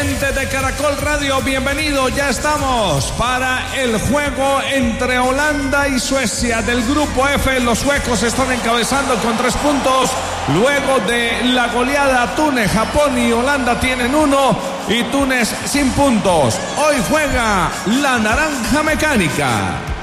oyentes de Caracol Radio, bienvenidos. Ya estamos para el juego entre Holanda y Suecia del grupo F. Los suecos están encabezando con 3 puntos. Luego de la goleada, Túnez, Japón y Holanda tienen 1 y Túnez sin puntos. Hoy juega la Naranja Mecánica.